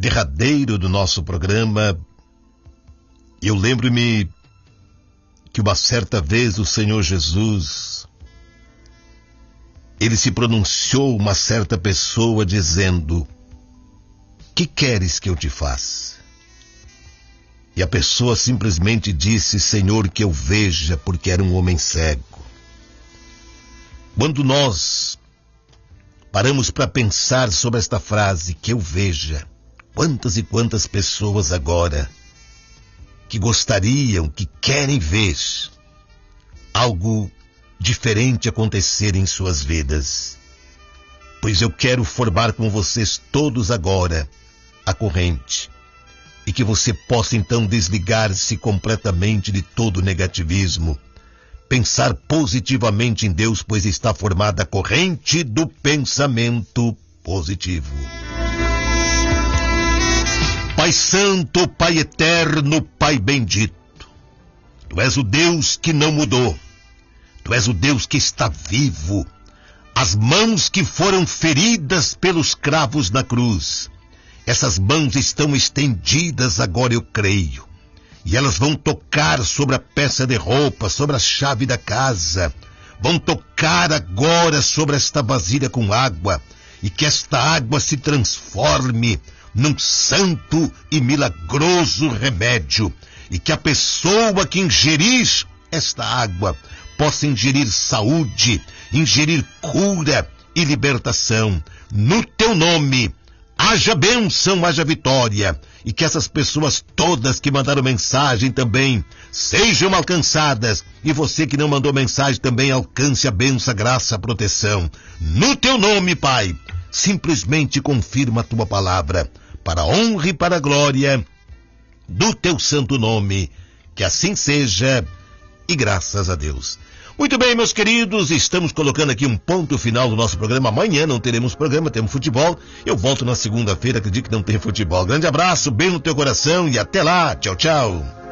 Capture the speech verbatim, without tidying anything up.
derradeiro do nosso programa, eu lembro-me que uma certa vez o Senhor Jesus, ele se pronunciou uma certa pessoa dizendo: que queres que eu te faça? E a pessoa simplesmente disse: Senhor, que eu veja, porque era um homem cego. Quando nós paramos para pensar sobre esta frase, que eu veja, quantas e quantas pessoas agora que gostariam, que querem ver algo diferente acontecer em suas vidas. Pois eu quero formar com vocês todos agora a corrente, e que você possa então desligar-se completamente de todo o negativismo, pensar positivamente em Deus, pois está formada a corrente do pensamento positivo. Pai Santo, Pai Eterno, Pai Bendito, Tu és o Deus que não mudou, Tu és o Deus que está vivo. As mãos que foram feridas pelos cravos na cruz, essas mãos estão estendidas agora, eu creio, e elas vão tocar sobre a peça de roupa, sobre a chave da casa, vão tocar agora sobre esta vasilha com água, e que esta água se transforme num santo e milagroso remédio, e que a pessoa que ingerir esta água possa ingerir saúde, ingerir cura e libertação. No teu nome, haja bênção, haja vitória, e que essas pessoas todas que mandaram mensagem também sejam alcançadas, e você que não mandou mensagem também alcance a bênção, a graça, a proteção. No teu nome, Pai, simplesmente confirma a tua palavra, para a honra e para a glória do teu santo nome, que assim seja, e graças a Deus. Muito bem, meus queridos, estamos colocando aqui um ponto final do nosso programa. Amanhã não teremos programa, temos futebol. Eu volto na segunda-feira, acredito que não tem futebol. Grande abraço, bem no teu coração e até lá. Tchau, tchau.